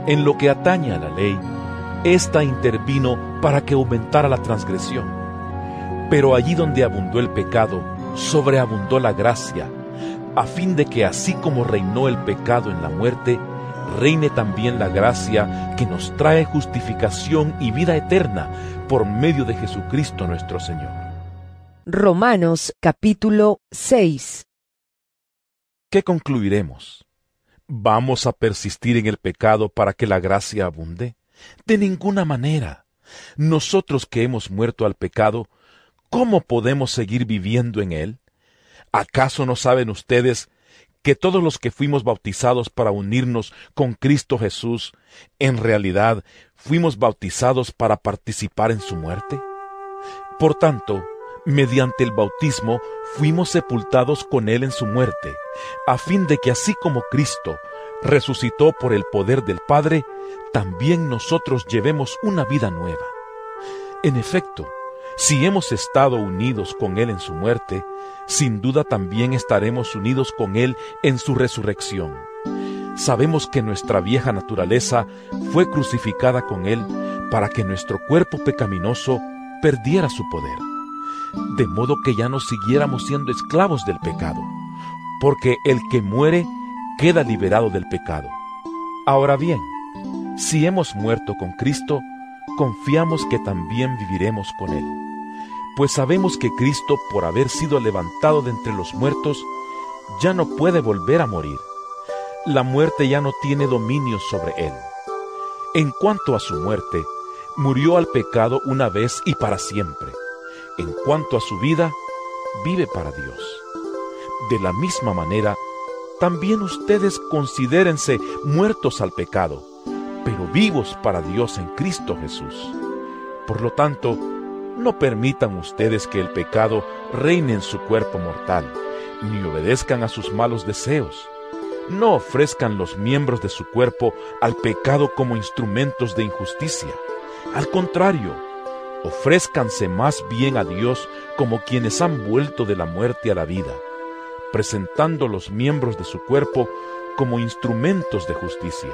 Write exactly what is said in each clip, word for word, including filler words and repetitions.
En lo que atañe a la ley, ésta intervino para que aumentara la transgresión. Pero allí donde abundó el pecado, sobreabundó la gracia, a fin de que así como reinó el pecado en la muerte, reine también la gracia que nos trae justificación y vida eterna por medio de Jesucristo nuestro Señor. Romanos capítulo seis. ¿Qué concluiremos? ¿Vamos a persistir en el pecado para que la gracia abunde? De ninguna manera. Nosotros que hemos muerto al pecado, ¿cómo podemos seguir viviendo en él? ¿Acaso no saben ustedes que todos los que fuimos bautizados para unirnos con Cristo Jesús, en realidad fuimos bautizados para participar en su muerte? Por tanto, mediante el bautismo fuimos sepultados con Él en su muerte, a fin de que así como Cristo resucitó por el poder del Padre, también nosotros llevemos una vida nueva. En efecto, si hemos estado unidos con Él en su muerte, sin duda también estaremos unidos con Él en su resurrección. Sabemos que nuestra vieja naturaleza fue crucificada con Él para que nuestro cuerpo pecaminoso perdiera su poder, de modo que ya no siguiéramos siendo esclavos del pecado, porque el que muere queda liberado del pecado. Ahora bien, si hemos muerto con Cristo, confiamos que también viviremos con Él. Pues sabemos que Cristo, por haber sido levantado de entre los muertos, ya no puede volver a morir. La muerte ya no tiene dominio sobre Él. En cuanto a su muerte, murió al pecado una vez y para siempre. En cuanto a su vida, vive para Dios. De la misma manera, también ustedes considérense muertos al pecado, pero vivos para Dios en Cristo Jesús. Por lo tanto, no permitan ustedes que el pecado reine en su cuerpo mortal, ni obedezcan a sus malos deseos. No ofrezcan los miembros de su cuerpo al pecado como instrumentos de injusticia. Al contrario, ofrézcanse más bien a Dios como quienes han vuelto de la muerte a la vida, presentando los miembros de su cuerpo como instrumentos de justicia.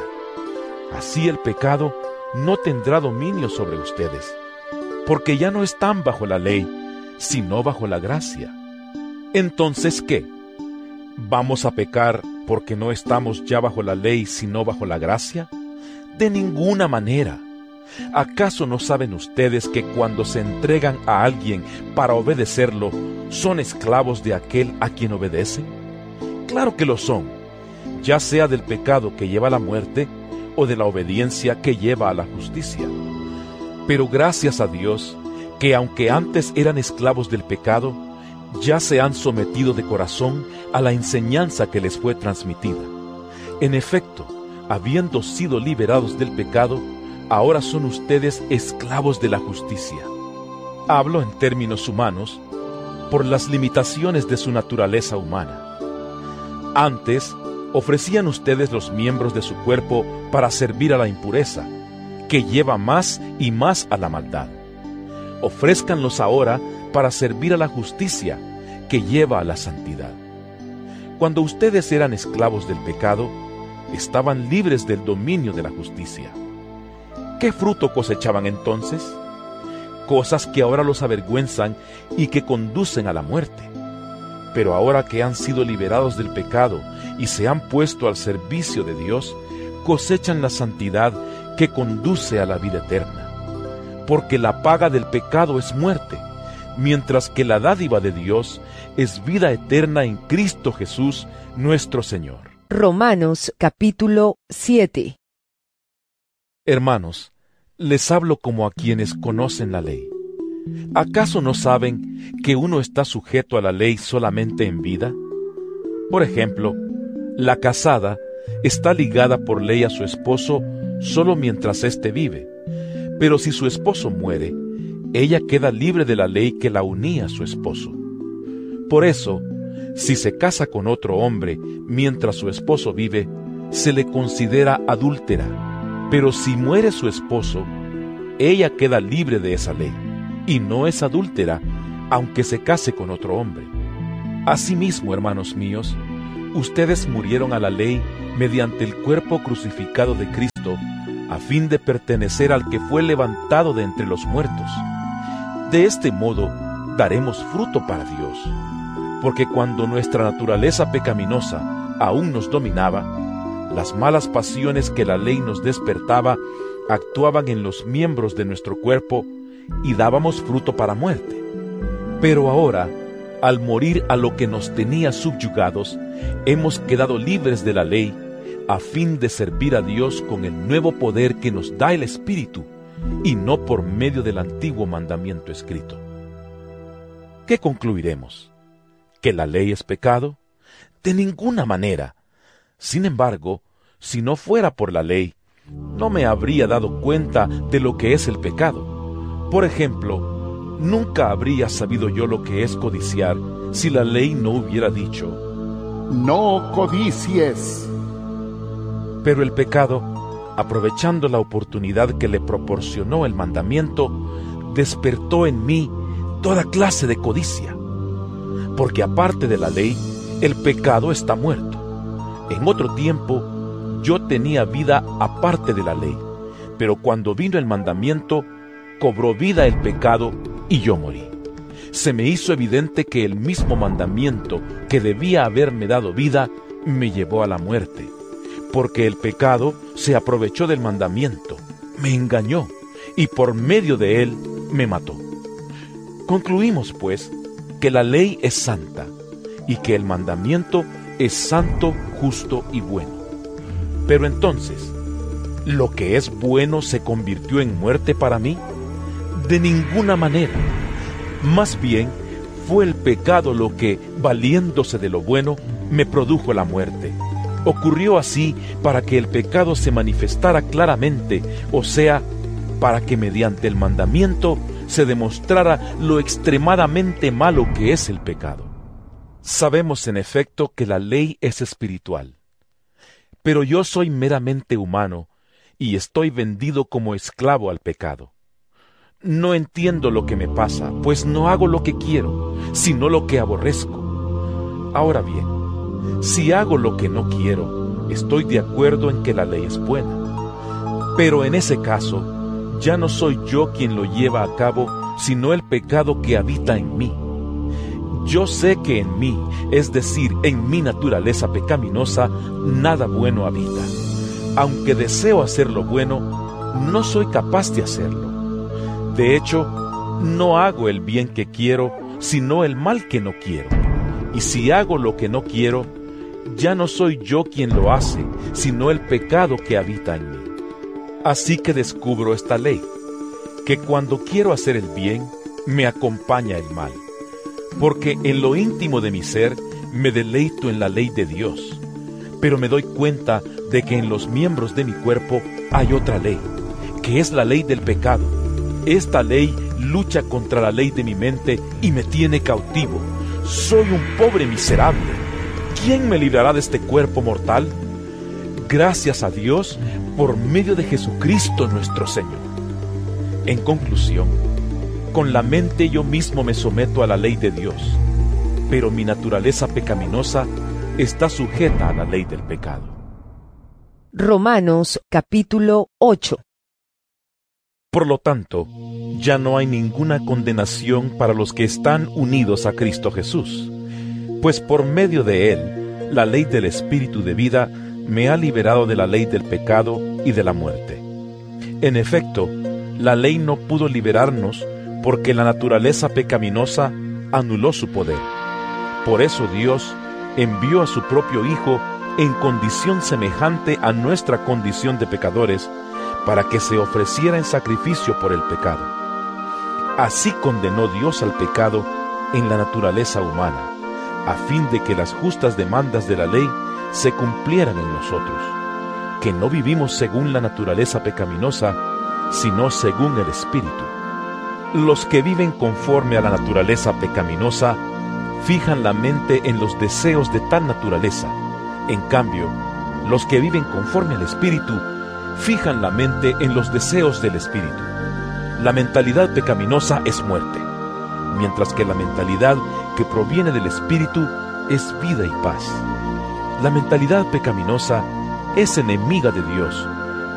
Así el pecado no tendrá dominio sobre ustedes, porque ya no están bajo la ley, sino bajo la gracia. Entonces, ¿qué? ¿Vamos a pecar porque no estamos ya bajo la ley, sino bajo la gracia? De ninguna manera. ¿Acaso no saben ustedes que cuando se entregan a alguien para obedecerlo, son esclavos de aquel a quien obedecen? Claro que lo son, ya sea del pecado que lleva a la muerte o de la obediencia que lleva a la justicia. Pero gracias a Dios, que aunque antes eran esclavos del pecado, ya se han sometido de corazón a la enseñanza que les fue transmitida. En efecto, habiendo sido liberados del pecado, ahora son ustedes esclavos de la justicia. Hablo en términos humanos, por las limitaciones de su naturaleza humana. Antes, ofrecían ustedes los miembros de su cuerpo para servir a la impureza, que lleva más y más a la maldad. Ofrézcanlos ahora para servir a la justicia, que lleva a la santidad. Cuando ustedes eran esclavos del pecado, estaban libres del dominio de la justicia. ¿Qué fruto cosechaban entonces? Cosas que ahora los avergüenzan y que conducen a la muerte. Pero ahora que han sido liberados del pecado y se han puesto al servicio de Dios, cosechan la santidad que conduce a la vida eterna. Porque la paga del pecado es muerte, mientras que la dádiva de Dios es vida eterna en Cristo Jesús, nuestro Señor. Romanos capítulo siete. Hermanos, les hablo como a quienes conocen la ley. ¿Acaso no saben que uno está sujeto a la ley solamente en vida? Por ejemplo, la casada está ligada por ley a su esposo solo mientras éste vive, pero si su esposo muere, ella queda libre de la ley que la unía a su esposo. Por eso, si se casa con otro hombre mientras su esposo vive, se le considera adúltera, pero si muere su esposo, ella queda libre de esa ley, y no es adúltera, aunque se case con otro hombre. Asimismo, hermanos míos, ustedes murieron a la ley mediante el cuerpo crucificado de Cristo, a fin de pertenecer al que fue levantado de entre los muertos. De este modo daremos fruto para Dios, porque cuando nuestra naturaleza pecaminosa aún nos dominaba, las malas pasiones que la ley nos despertaba actuaban en los miembros de nuestro cuerpo y dábamos fruto para muerte. Pero ahora, al morir a lo que nos tenía subyugados, hemos quedado libres de la ley, a fin de servir a Dios con el nuevo poder que nos da el Espíritu, y no por medio del antiguo mandamiento escrito. ¿Qué concluiremos? ¿Que la ley es pecado? De ninguna manera. Sin embargo, si no fuera por la ley, no me habría dado cuenta de lo que es el pecado. Por ejemplo, nunca habría sabido yo lo que es codiciar si la ley no hubiera dicho: no codicies. Pero el pecado, aprovechando la oportunidad que le proporcionó el mandamiento, despertó en mí toda clase de codicia. Porque aparte de la ley, el pecado está muerto. En otro tiempo, yo tenía vida aparte de la ley, pero cuando vino el mandamiento, cobró vida el pecado y yo morí. Se me hizo evidente que el mismo mandamiento que debía haberme dado vida, me llevó a la muerte, porque el pecado se aprovechó del mandamiento, me engañó, y por medio de él me mató. Concluimos, pues, que la ley es santa, y que el mandamiento es santo, justo y bueno. Pero entonces, ¿lo que es bueno se convirtió en muerte para mí? De ninguna manera. Más bien, fue el pecado lo que, valiéndose de lo bueno, me produjo la muerte. Ocurrió así para que el pecado se manifestara claramente, o sea, para que mediante el mandamiento se demostrara lo extremadamente malo que es el pecado. Sabemos en efecto que la ley es espiritual, pero yo soy meramente humano y estoy vendido como esclavo al pecado. No entiendo lo que me pasa, pues no hago lo que quiero, sino lo que aborrezco. Ahora bien, si hago lo que no quiero, estoy de acuerdo en que la ley es buena. Pero en ese caso, ya no soy yo quien lo lleva a cabo, sino el pecado que habita en mí. Yo sé que en mí, es decir, en mi naturaleza pecaminosa, nada bueno habita. Aunque deseo hacer lo bueno, no soy capaz de hacerlo. De hecho, no hago el bien que quiero, sino el mal que no quiero. Y si hago lo que no quiero, ya no soy yo quien lo hace, sino el pecado que habita en mí. Así que descubro esta ley, que cuando quiero hacer el bien, me acompaña el mal. Porque en lo íntimo de mi ser, me deleito en la ley de Dios. Pero me doy cuenta de que en los miembros de mi cuerpo hay otra ley, que es la ley del pecado. Esta ley lucha contra la ley de mi mente y me tiene cautivo. Soy un pobre miserable. ¿Quién me librará de este cuerpo mortal? Gracias a Dios por medio de Jesucristo nuestro Señor. En conclusión, con la mente yo mismo me someto a la ley de Dios, pero mi naturaleza pecaminosa está sujeta a la ley del pecado. Romanos capítulo ocho. Por lo tanto, ya no hay ninguna condenación para los que están unidos a Cristo Jesús, pues por medio de Él, la ley del Espíritu de vida me ha liberado de la ley del pecado y de la muerte. En efecto, la ley no pudo liberarnos porque la naturaleza pecaminosa anuló su poder. Por eso Dios envió a su propio Hijo en condición semejante a nuestra condición de pecadores, para que se ofreciera en sacrificio por el pecado. Así condenó Dios al pecado en la naturaleza humana, a fin de que las justas demandas de la ley se cumplieran en nosotros, que no vivimos según la naturaleza pecaminosa, sino según el Espíritu. Los que viven conforme a la naturaleza pecaminosa fijan la mente en los deseos de tal naturaleza. En cambio, los que viven conforme al Espíritu fijan la mente en los deseos del Espíritu. La mentalidad pecaminosa es muerte, mientras que la mentalidad que proviene del Espíritu es vida y paz. La mentalidad pecaminosa es enemiga de Dios,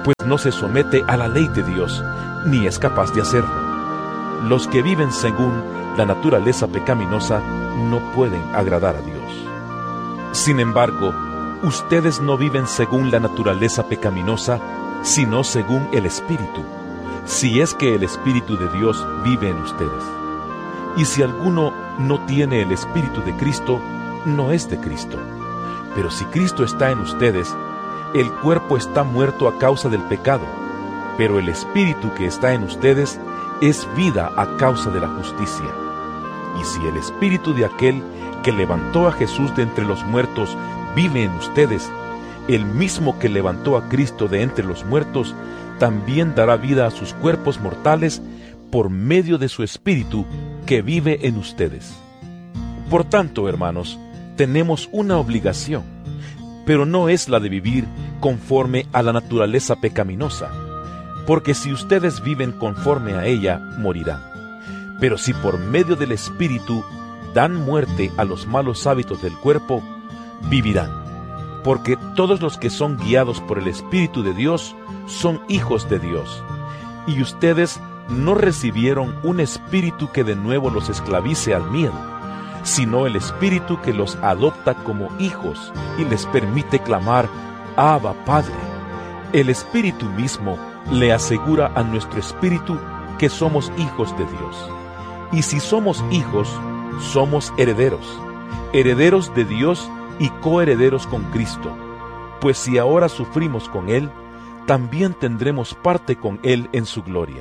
pues no se somete a la ley de Dios, ni es capaz de hacerlo. Los que viven según la naturaleza pecaminosa no pueden agradar a Dios. Sin embargo, ustedes no viven según la naturaleza pecaminosa, sino según el Espíritu, si es que el Espíritu de Dios vive en ustedes. Y si alguno no tiene el Espíritu de Cristo, no es de Cristo. Pero si Cristo está en ustedes, el cuerpo está muerto a causa del pecado, pero el Espíritu que está en ustedes es vida a causa de la justicia. Y si el Espíritu de aquel que levantó a Jesús de entre los muertos vive en ustedes, el mismo que levantó a Cristo de entre los muertos también dará vida a sus cuerpos mortales por medio de su Espíritu que vive en ustedes. Por tanto, hermanos, tenemos una obligación, pero no es la de vivir conforme a la naturaleza pecaminosa, porque si ustedes viven conforme a ella, morirán. Pero si por medio del Espíritu dan muerte a los malos hábitos del cuerpo, vivirán. Porque todos los que son guiados por el Espíritu de Dios son hijos de Dios. Y ustedes no recibieron un espíritu que de nuevo los esclavice al miedo, sino el Espíritu que los adopta como hijos y les permite clamar, Abba, Padre. El Espíritu mismo le asegura a nuestro espíritu que somos hijos de Dios. Y si somos hijos, somos herederos, herederos de Dios y coherederos con Cristo, pues si ahora sufrimos con Él, también tendremos parte con Él en su gloria.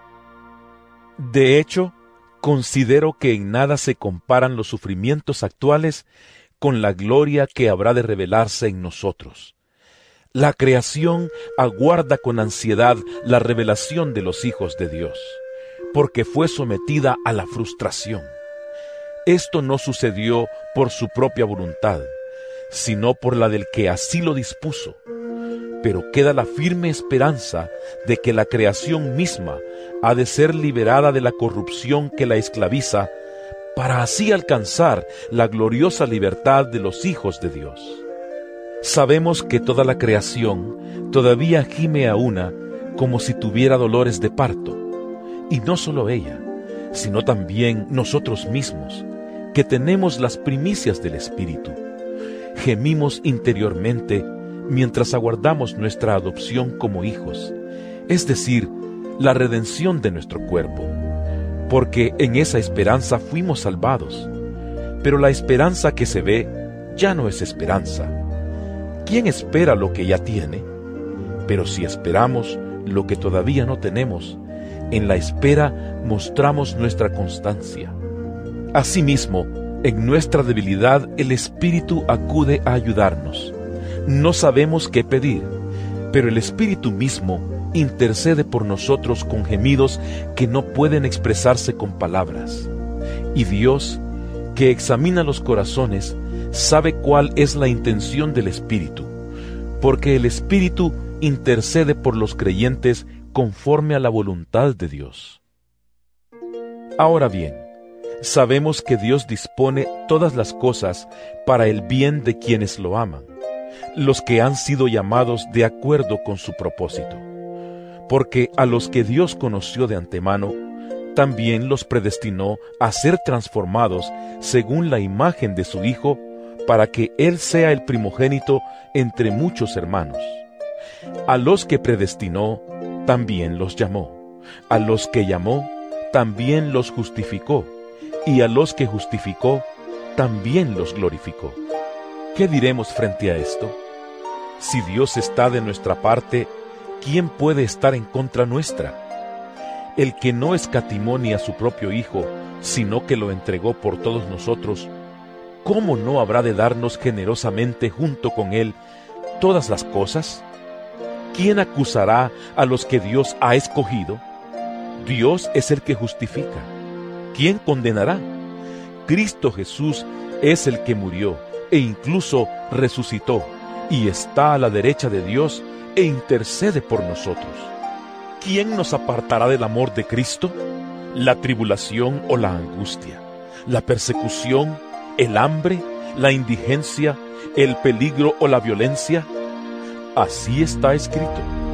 De hecho, considero que en nada se comparan los sufrimientos actuales con la gloria que habrá de revelarse en nosotros. La creación aguarda con ansiedad la revelación de los hijos de Dios, porque fue sometida a la frustración. Esto no sucedió por su propia voluntad, sino por la del que así lo dispuso. Pero queda la firme esperanza de que la creación misma ha de ser liberada de la corrupción que la esclaviza, para así alcanzar la gloriosa libertad de los hijos de Dios. Sabemos que toda la creación todavía gime a una como si tuviera dolores de parto, y no solo ella, sino también nosotros mismos, que tenemos las primicias del Espíritu. Gemimos interiormente mientras aguardamos nuestra adopción como hijos, es decir, la redención de nuestro cuerpo, porque en esa esperanza fuimos salvados. Pero la esperanza que se ve ya no es esperanza. ¿Quién espera lo que ya tiene? Pero si esperamos lo que todavía no tenemos, en la espera mostramos nuestra constancia. Asimismo, en nuestra debilidad el Espíritu acude a ayudarnos. No sabemos qué pedir, pero el Espíritu mismo intercede por nosotros con gemidos que no pueden expresarse con palabras. Y Dios, que examina los corazones, sabe cuál es la intención del Espíritu, porque el Espíritu intercede por los creyentes conforme a la voluntad de Dios. Ahora bien, sabemos que Dios dispone todas las cosas para el bien de quienes lo aman, los que han sido llamados de acuerdo con su propósito. Porque a los que Dios conoció de antemano, también los predestinó a ser transformados según la imagen de su Hijo, para que Él sea el primogénito entre muchos hermanos. A los que predestinó, también los llamó. A los que llamó, también los justificó. Y a los que justificó, también los glorificó. ¿Qué diremos frente a esto? Si Dios está de nuestra parte, ¿quién puede estar en contra nuestra? El que no escatimó ni a su propio Hijo, sino que lo entregó por todos nosotros, ¿cómo no habrá de darnos generosamente junto con Él todas las cosas? ¿Quién acusará a los que Dios ha escogido? Dios es el que justifica. ¿Quién condenará? Cristo Jesús es el que murió e incluso resucitó y está a la derecha de Dios e intercede por nosotros. ¿Quién nos apartará del amor de Cristo? ¿La tribulación o la angustia? ¿La persecución? ¿El hambre? ¿La indigencia? ¿El peligro o la violencia? Así está escrito: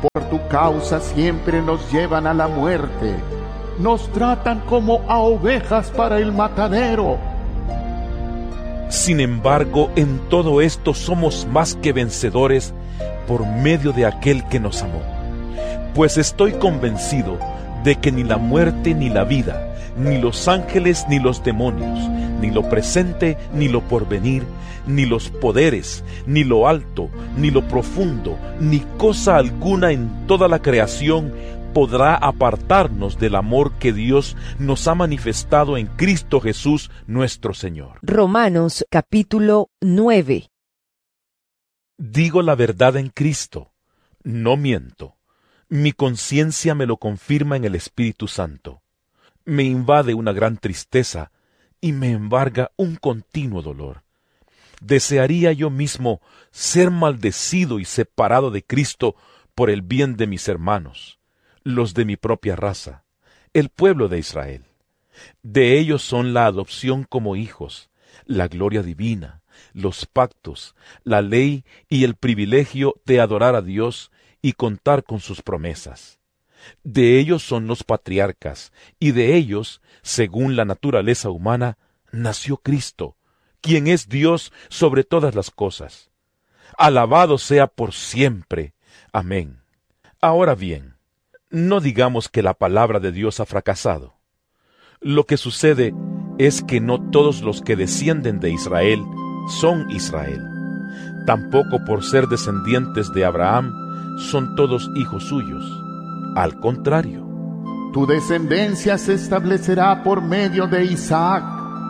Por tu causa siempre nos llevan a la muerte. Nos tratan como a ovejas para el matadero. Sin embargo, en todo esto somos más que vencedores por medio de aquel que nos amó. Pues estoy convencido de que ni la muerte ni la vida, ni los ángeles ni los demonios, ni lo presente ni lo porvenir, ni los poderes, ni lo alto, ni lo profundo, ni cosa alguna en toda la creación podrá apartarnos del amor que Dios nos ha manifestado en Cristo Jesús nuestro Señor. Romanos capítulo nueve. Digo la verdad en Cristo, no miento. Mi conciencia me lo confirma en el Espíritu Santo. Me invade una gran tristeza y me embarga un continuo dolor. Desearía yo mismo ser maldecido y separado de Cristo por el bien de mis hermanos, los de mi propia raza, el pueblo de Israel. De ellos son la adopción como hijos, la gloria divina, los pactos, la ley y el privilegio de adorar a Dios y contar con sus promesas. De ellos son los patriarcas, y de ellos, según la naturaleza humana, nació Cristo, quien es Dios sobre todas las cosas. Alabado sea por siempre. Amén. Ahora bien, no digamos que la palabra de Dios ha fracasado. Lo que sucede es que no todos los que descienden de Israel son Israel. Tampoco por ser descendientes de Abraham son todos hijos suyos. Al contrario, tu descendencia se establecerá por medio de Isaac.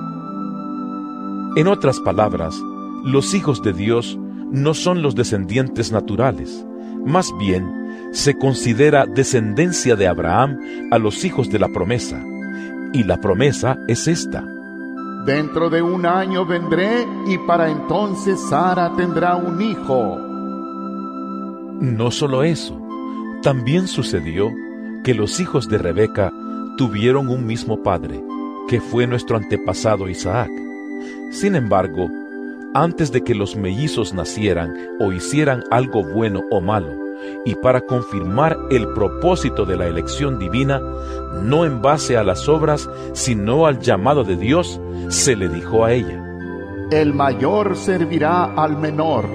En otras palabras, los hijos de Dios no son los descendientes naturales, más bien se considera descendencia de Abraham a los hijos de la promesa, y la promesa es esta: dentro de un año vendré y para entonces Sara tendrá un hijo. No solo eso, también sucedió que los hijos de Rebeca tuvieron un mismo padre, que fue nuestro antepasado Isaac. Sin embargo, antes de que los mellizos nacieran o hicieran algo bueno o malo, y para confirmar el propósito de la elección divina, no en base a las obras, sino al llamado de Dios, se le dijo a ella: el mayor servirá al menor.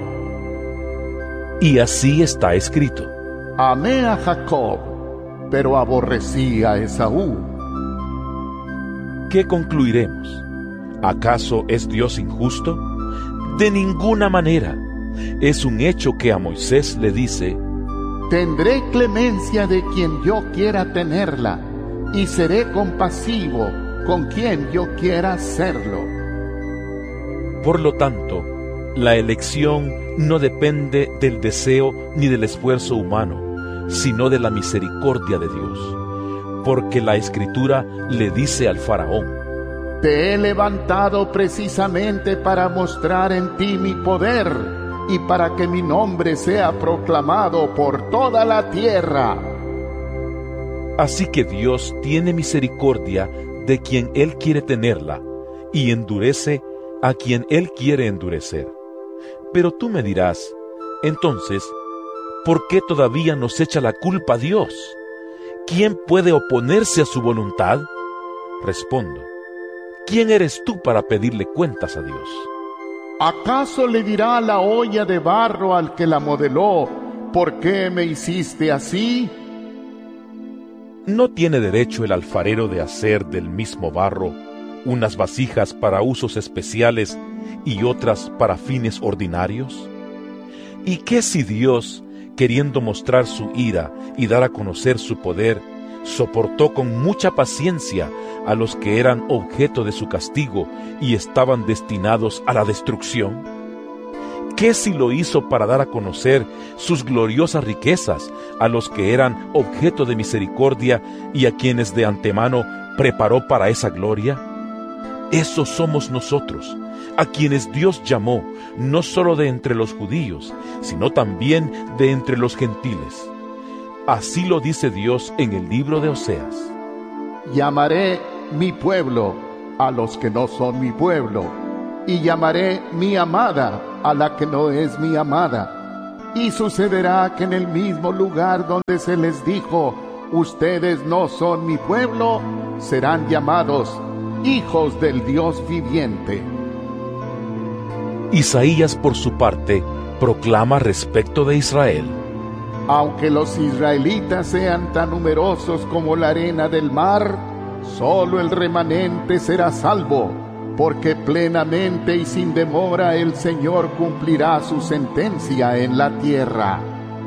Y así está escrito: amé a Jacob, pero aborrecí a Esaú. ¿Qué concluiremos? ¿Acaso es Dios injusto? De ninguna manera. Es un hecho que a Moisés le dice: tendré clemencia de quien yo quiera tenerla, y seré compasivo con quien yo quiera serlo. Por lo tanto, la elección no depende del deseo ni del esfuerzo humano, sino de la misericordia de Dios. Porque la Escritura le dice al faraón: te he levantado precisamente para mostrar en ti mi poder y para que mi nombre sea proclamado por toda la tierra. Así que Dios tiene misericordia de quien Él quiere tenerla y endurece a quien Él quiere endurecer. Pero tú me dirás: entonces, ¿por qué todavía nos echa la culpa a Dios? ¿Quién puede oponerse a su voluntad? Respondo: ¿quién eres tú para pedirle cuentas a Dios? ¿Acaso le dirá la olla de barro al que la modeló: ¿por qué me hiciste así? ¿No tiene derecho el alfarero de hacer del mismo barro unas vasijas para usos especiales y otras para fines ordinarios? ¿Y qué si Dios, queriendo mostrar su ira y dar a conocer su poder, soportó con mucha paciencia a los que eran objeto de su castigo y estaban destinados a la destrucción? ¿Qué si lo hizo para dar a conocer sus gloriosas riquezas a los que eran objeto de misericordia y a quienes de antemano preparó para esa gloria? Esos somos nosotros, a quienes Dios llamó, no solo de entre los judíos, sino también de entre los gentiles. Así lo dice Dios en el libro de Oseas: llamaré mi pueblo a los que no son mi pueblo, y llamaré mi amada a la que no es mi amada. Y sucederá que en el mismo lugar donde se les dijo, ustedes no son mi pueblo, serán llamados hijos del Dios viviente. Isaías, por su parte, proclama respecto de Israel: Aunque los israelitas sean tan numerosos como la arena del mar, solo el remanente será salvo, porque plenamente y sin demora el Señor cumplirá su sentencia en la tierra.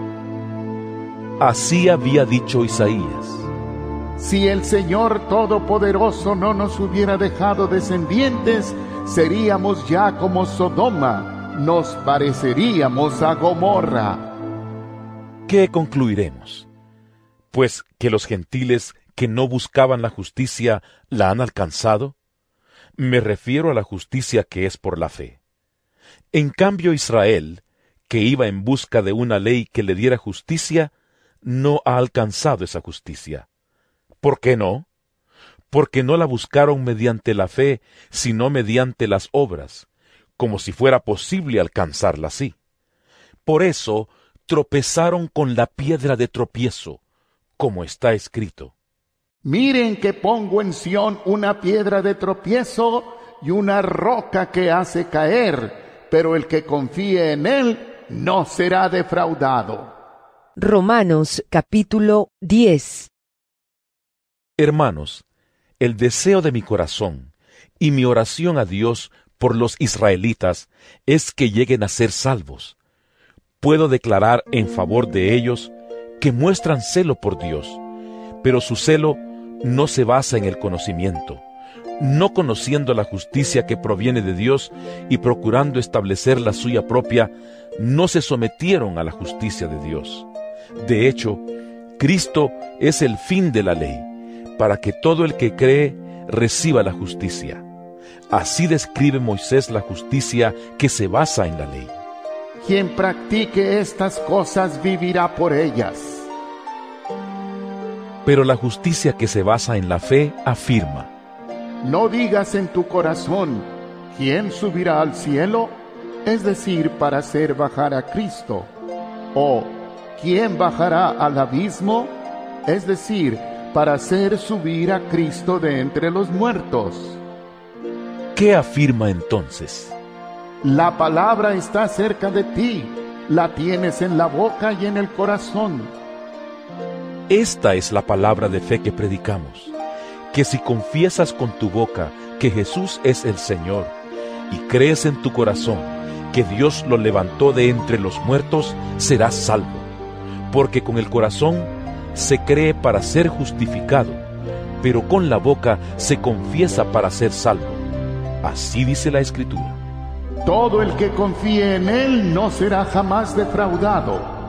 Así había dicho Isaías. Si el Señor Todopoderoso no nos hubiera dejado descendientes, seríamos ya como Sodoma, nos pareceríamos a Gomorra. ¿Qué concluiremos? Pues que los gentiles que no buscaban la justicia la han alcanzado. Me refiero a la justicia que es por la fe. En cambio, Israel, que iba en busca de una ley que le diera justicia, no ha alcanzado esa justicia. ¿Por qué no? Porque no la buscaron mediante la fe, sino mediante las obras, como si fuera posible alcanzarla así. Por eso tropezaron con la piedra de tropiezo, como está escrito: Miren que pongo en Sión una piedra de tropiezo y una roca que hace caer, pero el que confíe en él no será defraudado. Romanos capítulo diez. Hermanos, el deseo de mi corazón y mi oración a Dios por los israelitas es que lleguen a ser salvos. Puedo declarar en favor de ellos que muestran celo por Dios, pero su celo no se basa en el conocimiento, no conociendo la justicia que proviene de Dios y procurando establecer la suya propia, no se sometieron a la justicia de Dios. De hecho, Cristo es el fin de la ley, para que todo el que cree reciba la justicia. Así describe Moisés la justicia que se basa en la ley. Quien practique estas cosas vivirá por ellas. Pero la justicia que se basa en la fe afirma: No digas en tu corazón, ¿quién subirá al cielo? Es decir, para hacer bajar a Cristo. O, ¿quién bajará al abismo? Es decir, para hacer subir a Cristo de entre los muertos. ¿Qué afirma entonces? La palabra está cerca de ti, la tienes en la boca y en el corazón. Esta es la palabra de fe que predicamos, que si confiesas con tu boca que Jesús es el Señor y crees en tu corazón que Dios lo levantó de entre los muertos, serás salvo, porque con el corazón se cree para ser justificado, pero con la boca se confiesa para ser salvo. Así dice la Escritura. Todo el que confíe en Él no será jamás defraudado.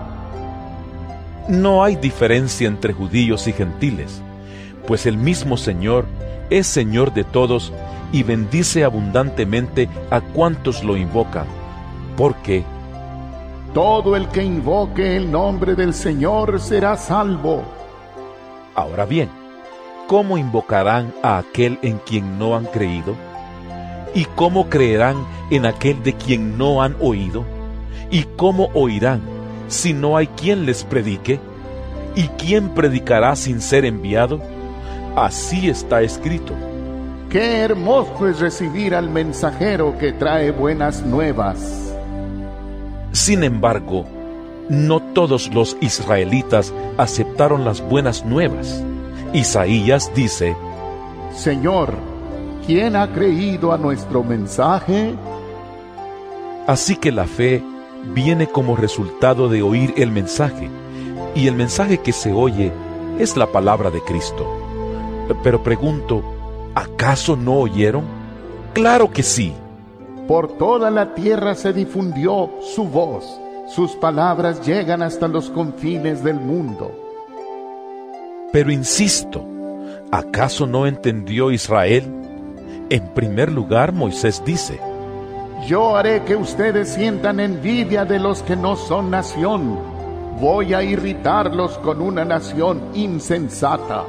No hay diferencia entre judíos y gentiles, pues el mismo Señor es Señor de todos y bendice abundantemente a cuantos lo invocan, porque todo el que invoque el nombre del Señor será salvo. Ahora bien, ¿cómo invocarán a aquel en quien no han creído? ¿Y cómo creerán en aquel de quien no han oído? ¿Y cómo oirán si no hay quien les predique? ¿Y quién predicará sin ser enviado? Así está escrito. Qué hermoso es recibir al mensajero que trae buenas nuevas. Sin embargo, no todos los israelitas aceptaron las buenas nuevas. Isaías dice: Señor, ¿quién ha creído a nuestro mensaje? Así que la fe viene como resultado de oír el mensaje, y el mensaje que se oye es la palabra de Cristo. Pero pregunto, ¿acaso no oyeron? ¡Claro que sí! Por toda la tierra se difundió su voz, sus palabras llegan hasta los confines del mundo. Pero insisto, ¿acaso no entendió Israel? En primer lugar, Moisés dice: Yo haré que ustedes sientan envidia de los que no son nación. Voy a irritarlos con una nación insensata.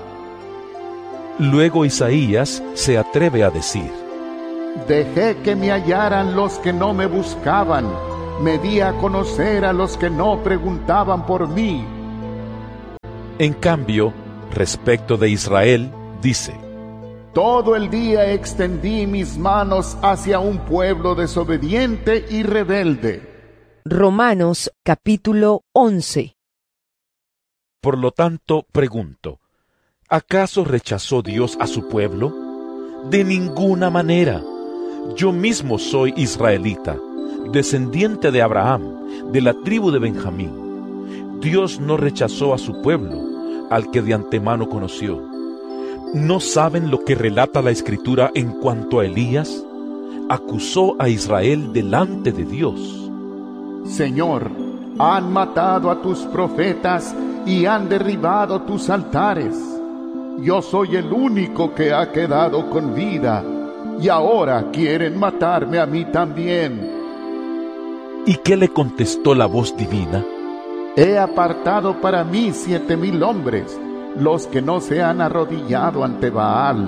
Luego Isaías se atreve a decir: Dejé que me hallaran los que no me buscaban, me di a conocer a los que no preguntaban por mí. En cambio, respecto de Israel, dice: Todo el día extendí mis manos hacia un pueblo desobediente y rebelde. Romanos capítulo once. Por lo tanto, pregunto, ¿acaso rechazó Dios a su pueblo? De ninguna manera. Yo mismo soy israelita, descendiente de Abraham, de la tribu de Benjamín. Dios no rechazó a su pueblo, al que de antemano conoció. ¿No saben lo que relata la Escritura en cuanto a Elías? Acusó a Israel delante de Dios. Señor, han matado a tus profetas y han derribado tus altares. Yo soy el único que ha quedado con vida, y ahora quieren matarme a mí también. ¿Y qué le contestó la voz divina? He apartado para mí siete mil hombres, los que no se han arrodillado ante Baal.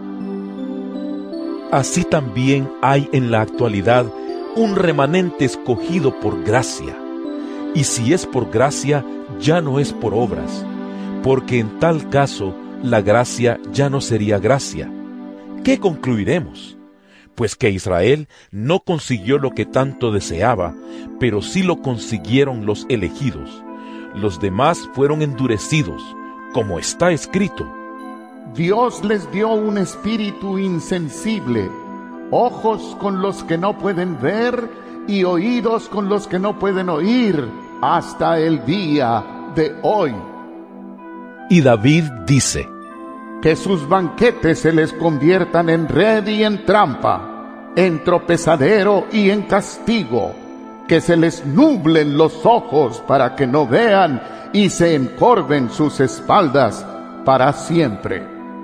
Así también hay en la actualidad un remanente escogido por gracia. Y si es por gracia, ya no es por obras, porque en tal caso la gracia ya no sería gracia. ¿Qué concluiremos? Pues que Israel no consiguió lo que tanto deseaba, pero sí lo consiguieron los elegidos. Los demás fueron endurecidos, como está escrito. Dios les dio un espíritu insensible, ojos con los que no pueden ver y oídos con los que no pueden oír, hasta el día de hoy. Y David dice: Que sus banquetes se les conviertan en red y en trampa, en tropezadero y en castigo, que se les nublen los ojos para que no vean y se encorven sus espaldas para siempre.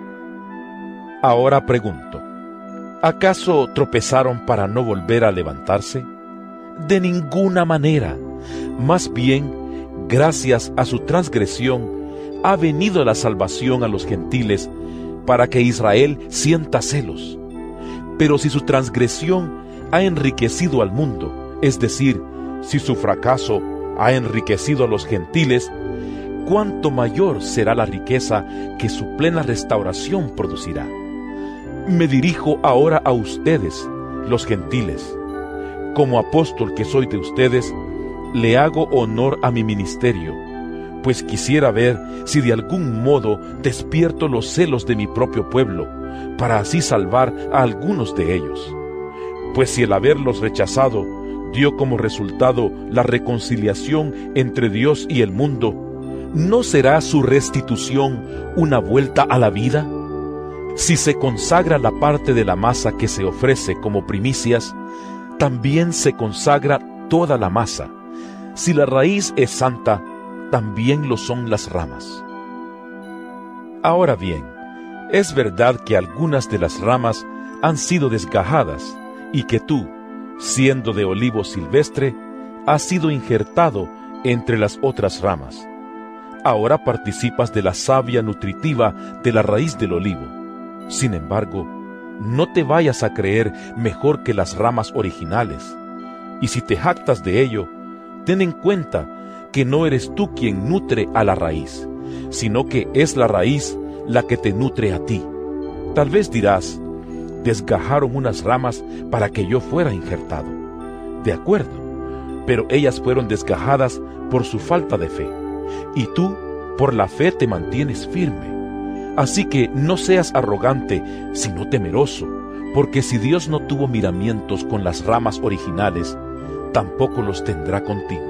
Ahora pregunto, ¿acaso tropezaron para no volver a levantarse? De ninguna manera. Más bien, gracias a su transgresión, ha venido la salvación a los gentiles, para que Israel sienta celos. Pero si su transgresión ha enriquecido al mundo, es decir, si su fracaso ha enriquecido a los gentiles, cuánto mayor será la riqueza que su plena restauración producirá. Me dirijo ahora a ustedes, los gentiles. Como apóstol que soy de ustedes, le hago honor a mi ministerio, pues quisiera ver si de algún modo despierto los celos de mi propio pueblo, para así salvar a algunos de ellos. Pues si el haberlos rechazado dio como resultado la reconciliación entre Dios y el mundo, ¿no será su restitución una vuelta a la vida? Si se consagra la parte de la masa que se ofrece como primicias, también se consagra toda la masa. Si la raíz es santa, también lo son las ramas. Ahora bien, es verdad que algunas de las ramas han sido desgajadas, y que tú, siendo de olivo silvestre, has sido injertado entre las otras ramas. Ahora participas de la savia nutritiva de la raíz del olivo. Sin embargo, no te vayas a creer mejor que las ramas originales, y si te jactas de ello, ten en cuenta que no eres tú quien nutre a la raíz, sino que es la raíz la que te nutre a ti. Tal vez dirás: desgajaron unas ramas para que yo fuera injertado. De acuerdo, pero ellas fueron desgajadas por su falta de fe, y tú por la fe te mantienes firme. Así que no seas arrogante, sino temeroso, porque si Dios no tuvo miramientos con las ramas originales, tampoco los tendrá contigo.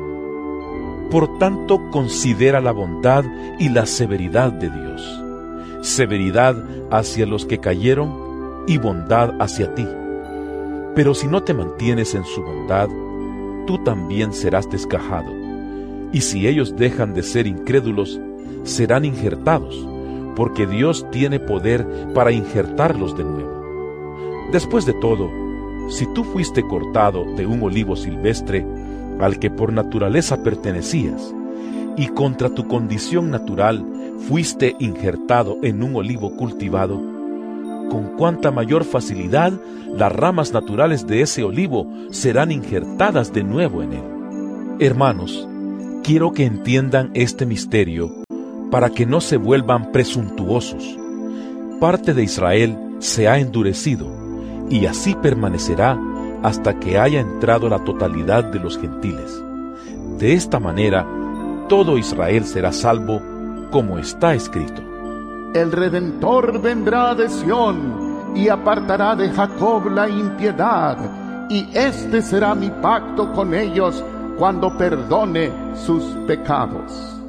Por tanto, considera la bondad y la severidad de Dios. Severidad hacia los que cayeron y bondad hacia ti. Pero si no te mantienes en su bondad, tú también serás desgajado. Y si ellos dejan de ser incrédulos, serán injertados, porque Dios tiene poder para injertarlos de nuevo. Después de todo, si tú fuiste cortado de un olivo silvestre al que por naturaleza pertenecías, y contra tu condición natural fuiste injertado en un olivo cultivado, con cuánta mayor facilidad las ramas naturales de ese olivo serán injertadas de nuevo en él. Hermanos, quiero que entiendan este misterio para que no se vuelvan presuntuosos. Parte de Israel se ha endurecido y así permanecerá hasta que haya entrado la totalidad de los gentiles. De esta manera, todo Israel será salvo, como está escrito. El Redentor vendrá de Sión y apartará de Jacob la impiedad, y este será mi pacto con ellos cuando perdone sus pecados.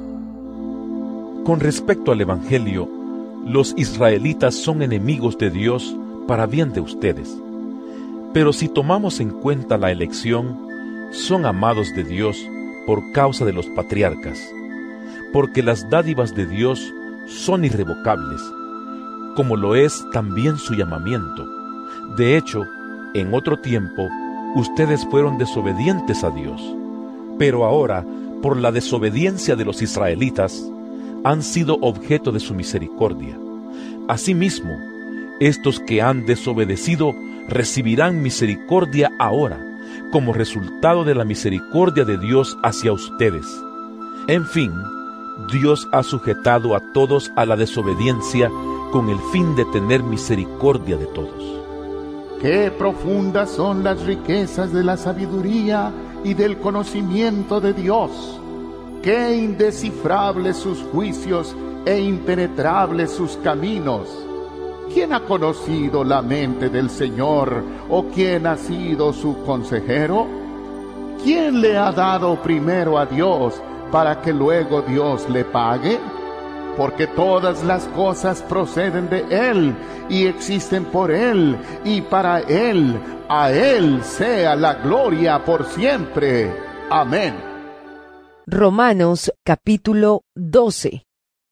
Con respecto al Evangelio, los israelitas son enemigos de Dios para bien de ustedes. Pero si tomamos en cuenta la elección, son amados de Dios por causa de los patriarcas, porque las dádivas de Dios son irrevocables, como lo es también su llamamiento. De hecho, en otro tiempo, ustedes fueron desobedientes a Dios, pero ahora, por la desobediencia de los israelitas, han sido objeto de su misericordia. Asimismo, estos que han desobedecido recibirán misericordia ahora, como resultado de la misericordia de Dios hacia ustedes. En fin, Dios ha sujetado a todos a la desobediencia con el fin de tener misericordia de todos. Qué profundas son las riquezas de la sabiduría y del conocimiento de Dios. Qué indescifrables sus juicios e impenetrables sus caminos. ¿Quién ha conocido la mente del Señor, o quién ha sido su consejero? ¿Quién le ha dado primero a Dios para que luego Dios le pague? Porque todas las cosas proceden de Él y existen por Él y para Él. A Él sea la gloria por siempre. Amén. Romanos capítulo doce.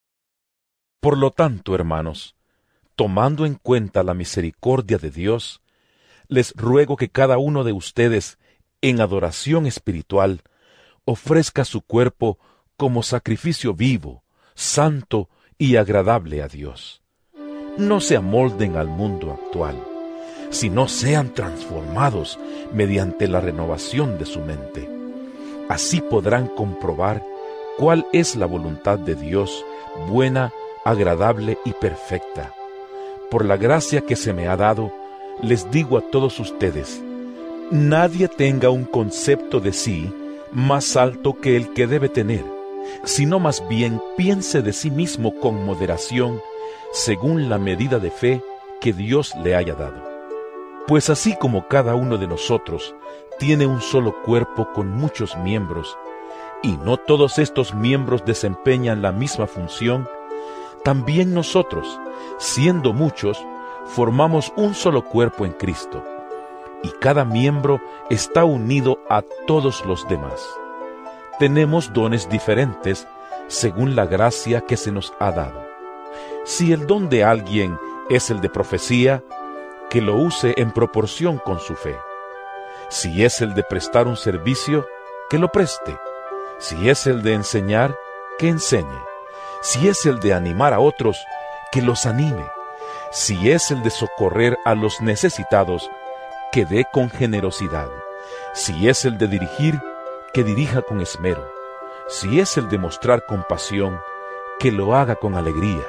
Por lo tanto, hermanos, tomando en cuenta la misericordia de Dios, les ruego que cada uno de ustedes, en adoración espiritual, ofrezca su cuerpo como sacrificio vivo, santo y agradable a Dios. No se amolden al mundo actual, sino sean transformados mediante la renovación de su mente. Así podrán comprobar cuál es la voluntad de Dios, buena, agradable y perfecta. Por la gracia que se me ha dado, les digo a todos ustedes, nadie tenga un concepto de sí más alto que el que debe tener, sino más bien piense de sí mismo con moderación, según la medida de fe que Dios le haya dado. Pues así como cada uno de nosotros tiene un solo cuerpo con muchos miembros, y no todos estos miembros desempeñan la misma función, también nosotros, siendo muchos, formamos un solo cuerpo en Cristo, y cada miembro está unido a todos los demás. Tenemos dones diferentes según la gracia que se nos ha dado. Si el don de alguien es el de profecía, que lo use en proporción con su fe. Si es el de prestar un servicio, que lo preste. Si es el de enseñar, que enseñe. Si es el de animar a otros, que los anime. Si es el de socorrer a los necesitados, que dé con generosidad. Si es el de dirigir, que dirija con esmero. Si es el de mostrar compasión, que lo haga con alegría.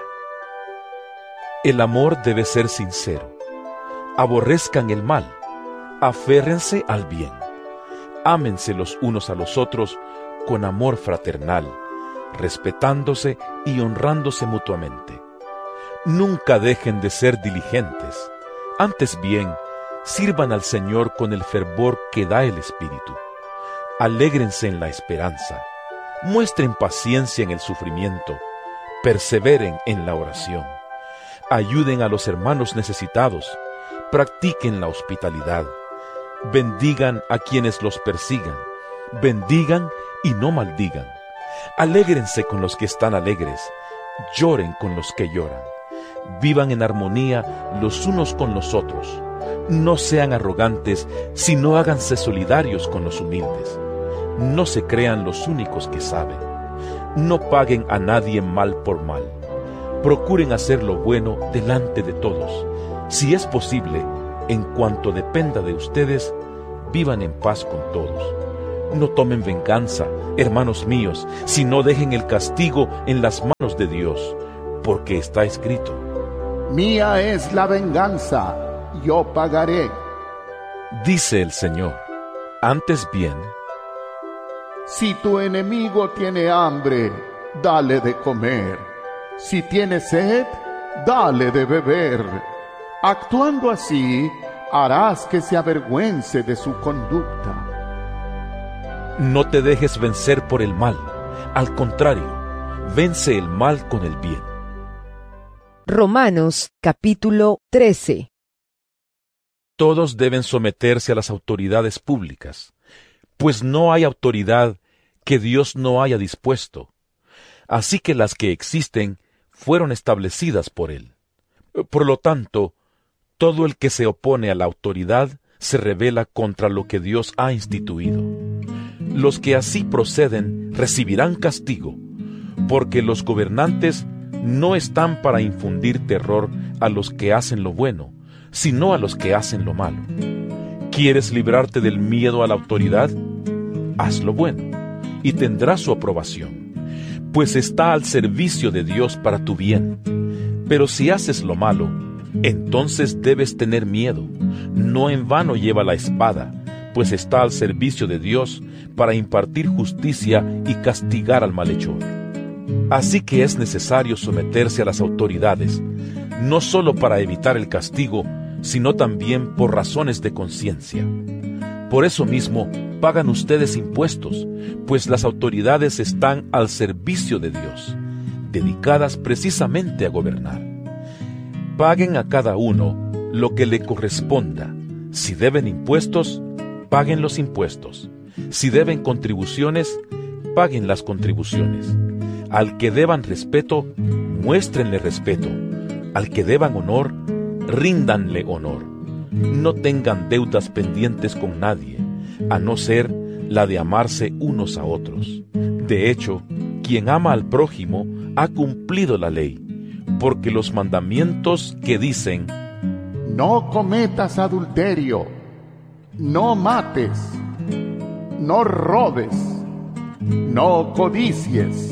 El amor debe ser sincero. Aborrezcan el mal, aférrense al bien. Ámense los unos a los otros con amor fraternal, respetándose y honrándose mutuamente. Nunca dejen de ser diligentes. Antes bien, sirvan al Señor con el fervor que da el Espíritu. Alégrense en la esperanza. Muestren paciencia en el sufrimiento. Perseveren en la oración. Ayuden a los hermanos necesitados. Practiquen la hospitalidad. Bendigan a quienes los persigan. Bendigan y no maldigan. Alégrense con los que están alegres. Lloren con los que lloran. Vivan en armonía los unos con los otros. No sean arrogantes, sino háganse solidarios con los humildes. No se crean los únicos que saben. No paguen a nadie mal por mal. Procuren hacer lo bueno delante de todos. Si es posible, en cuanto dependa de ustedes, vivan en paz con todos. No tomen venganza, hermanos míos, sino dejen el castigo en las manos de Dios, porque está escrito: Mía es la venganza, yo pagaré. Dice el Señor. Antes bien, si tu enemigo tiene hambre, dale de comer. Si tiene sed, dale de beber. Actuando así, harás que se avergüence de su conducta. no te dejes vencer por el mal. Al contrario, vence el mal con el bien. Romanos capítulo trece. Todos deben someterse a las autoridades públicas, pues no hay autoridad que Dios no haya dispuesto. Así que las que existen fueron establecidas por Él. Por lo tanto, todo el que se opone a la autoridad se rebela contra lo que Dios ha instituido. Los que así proceden recibirán castigo, porque los gobernantes no están para infundir terror a los que hacen lo bueno, sino a los que hacen lo malo. ¿Quieres librarte del miedo a la autoridad? Haz lo bueno, y tendrás su aprobación, pues está al servicio de Dios para tu bien. Pero si haces lo malo, entonces debes tener miedo. No en vano lleva la espada, pues está al servicio de Dios para impartir justicia y castigar al malhechor. Así que es necesario someterse a las autoridades, no solo para evitar el castigo, sino también por razones de conciencia. Por eso mismo pagan ustedes impuestos, pues las autoridades están al servicio de Dios, dedicadas precisamente a gobernar. Paguen a cada uno lo que le corresponda. Si deben impuestos, paguen los impuestos. Si deben contribuciones, paguen las contribuciones. Al que deban respeto, muéstrenle respeto. Al que deban honor, ríndanle honor. No tengan deudas pendientes con nadie, a no ser la de amarse unos a otros. De hecho, quien ama al prójimo ha cumplido la ley, porque los mandamientos que dicen: no cometas adulterio, no mates, no robes, no codicies,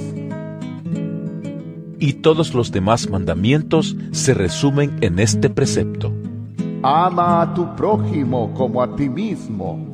y todos los demás mandamientos se resumen en este precepto: ama a tu prójimo como a ti mismo.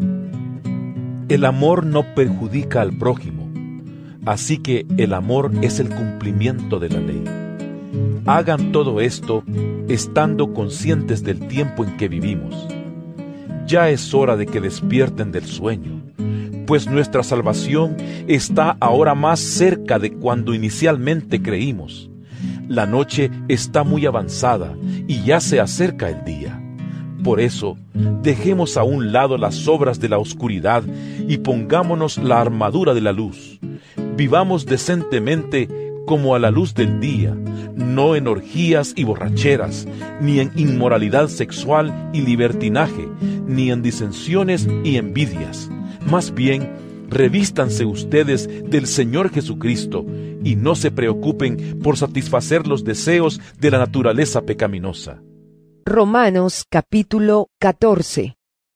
El amor no perjudica al prójimo, así que el amor es el cumplimiento de la ley. Hagan todo esto estando conscientes del tiempo en que vivimos. Ya es hora de que despierten del sueño, pues nuestra salvación está ahora más cerca de cuando inicialmente creímos. La noche está muy avanzada y ya se acerca el día. Por eso, dejemos a un lado las obras de la oscuridad y pongámonos la armadura de la luz. Vivamos decentemente como a la luz del día, no en orgías y borracheras, ni en inmoralidad sexual y libertinaje, ni en disensiones y envidias. Más bien, revístanse ustedes del Señor Jesucristo y no se preocupen por satisfacer los deseos de la naturaleza pecaminosa. Romanos capítulo catorce.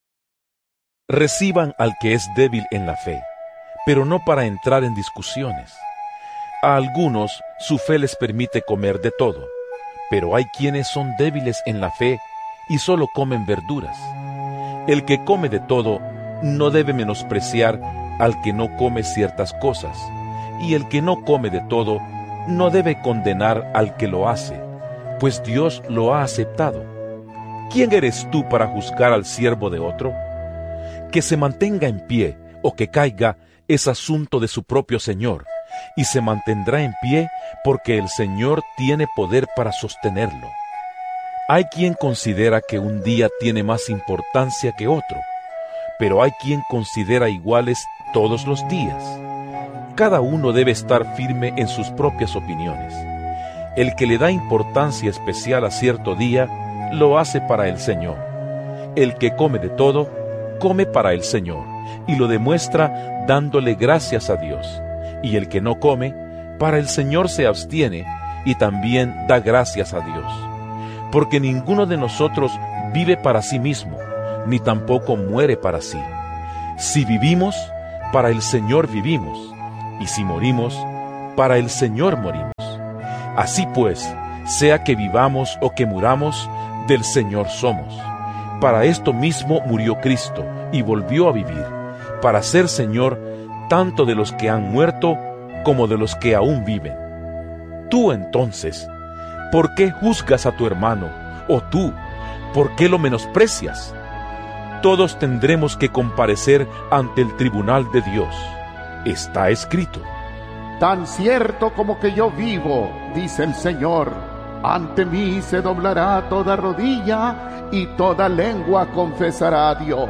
Reciban al que es débil en la fe, pero no para entrar en discusiones. A algunos su fe les permite comer de todo, pero hay quienes son débiles en la fe y solo comen verduras. El que come de todo no debe menospreciar al que no come ciertas cosas, y el que no come de todo no debe condenar al que lo hace, pues Dios lo ha aceptado. ¿Quién eres tú para juzgar al siervo de otro? Que se mantenga en pie o que caiga es asunto de su propio Señor, y se mantendrá en pie porque el Señor tiene poder para sostenerlo. Hay quien considera que un día tiene más importancia que otro, pero hay quien considera iguales todos los días. Cada uno debe estar firme en sus propias opiniones. El que le da importancia especial a cierto día, lo hace para el Señor. El que come de todo, come para el Señor, y lo demuestra dándole gracias a Dios. Y el que no come, para el Señor se abstiene, y también da gracias a Dios. porque ninguno de nosotros vive para sí mismo, ni tampoco muere para sí. Si vivimos, para el Señor vivimos, y si morimos, para el Señor morimos. Así pues, sea que vivamos o que muramos, del Señor somos. Para esto mismo murió Cristo, y volvió a vivir, para ser Señor tanto de los que han muerto como de los que aún viven. Tú entonces, ¿por qué juzgas a tu hermano? O tú, ¿por qué lo menosprecias? Todos tendremos que comparecer ante el tribunal de Dios. Está escrito: Tan cierto como que yo vivo, dice el Señor, ante mí se doblará toda rodilla y toda lengua confesará a Dios.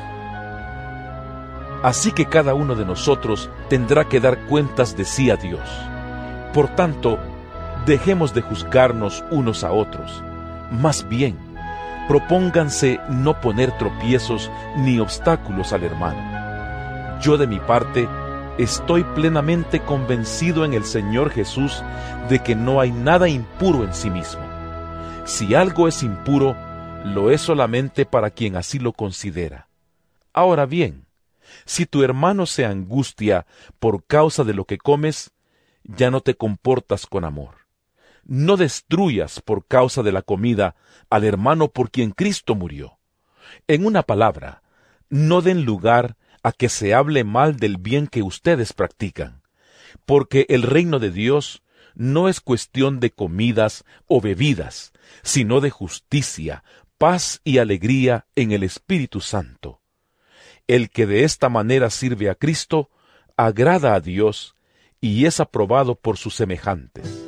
Así que cada uno de nosotros tendrá que dar cuentas de sí a Dios. Por tanto, dejemos de juzgarnos unos a otros. Más bien, propónganse no poner tropiezos ni obstáculos al hermano. Yo de mi parte, estoy plenamente convencido en el Señor Jesús de que no hay nada impuro en sí mismo. Si algo es impuro, lo es solamente para quien así lo considera. Ahora bien, si tu hermano se angustia por causa de lo que comes, ya no te comportas con amor. No destruyas por causa de la comida al hermano por quien Cristo murió. En una palabra, no den lugar a que se hable mal del bien que ustedes practican, porque el reino de Dios no es cuestión de comidas o bebidas, sino de justicia, paz y alegría en el Espíritu Santo. El que de esta manera sirve a Cristo, agrada a Dios y es aprobado por sus semejantes.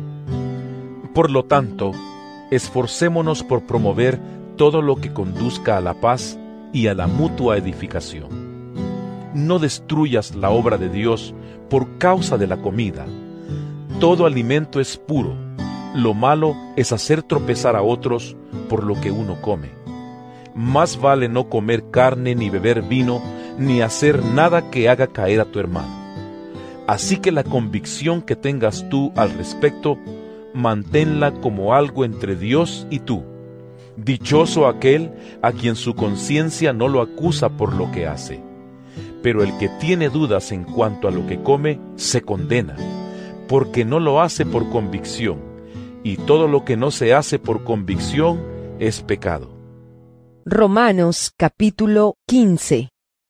Por lo tanto, esforcémonos por promover todo lo que conduzca a la paz y a la mutua edificación. No destruyas la obra de Dios por causa de la comida. Todo alimento es puro. Lo malo es hacer tropezar a otros por lo que uno come. Más vale no comer carne ni beber vino, ni hacer nada que haga caer a tu hermano. Así que la convicción que tengas tú al respecto, manténla como algo entre Dios y tú. Dichoso aquel a quien su conciencia no lo acusa por lo que hace. Pero el que tiene dudas en cuanto a lo que come, se condena, porque no lo hace por convicción, y todo lo que no se hace por convicción es pecado. Romanos capítulo quince.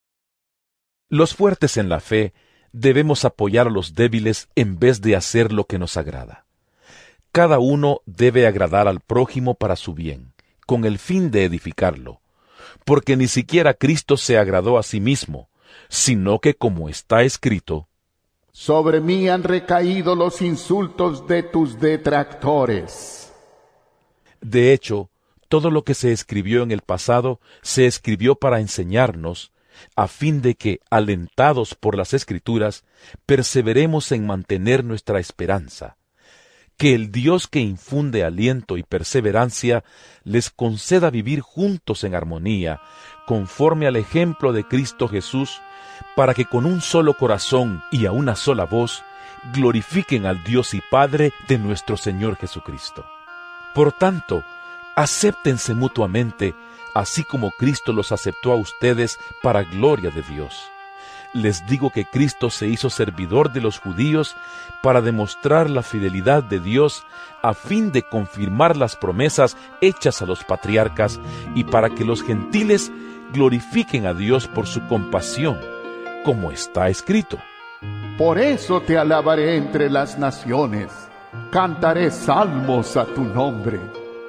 Los fuertes en la fe debemos apoyar a los débiles en vez de hacer lo que nos agrada. Cada uno debe agradar al prójimo para su bien, con el fin de edificarlo, porque ni siquiera Cristo se agradó a sí mismo, sino que, como está escrito, sobre mí han recaído los insultos de tus detractores. De hecho, todo lo que se escribió en el pasado se escribió para enseñarnos, a fin de que, alentados por las Escrituras, perseveremos en mantener nuestra esperanza. Que el Dios que infunde aliento y perseverancia les conceda vivir juntos en armonía, conforme al ejemplo de Cristo Jesús, para que con un solo corazón y a una sola voz glorifiquen al Dios y Padre de nuestro Señor Jesucristo. Por tanto, acéptense mutuamente, así como Cristo los aceptó a ustedes para gloria de Dios. Les digo que Cristo se hizo servidor de los judíos para demostrar la fidelidad de Dios a fin de confirmar las promesas hechas a los patriarcas y para que los gentiles glorifiquen a Dios por su compasión, como está escrito. Por eso te alabaré entre las naciones, cantaré salmos a tu nombre.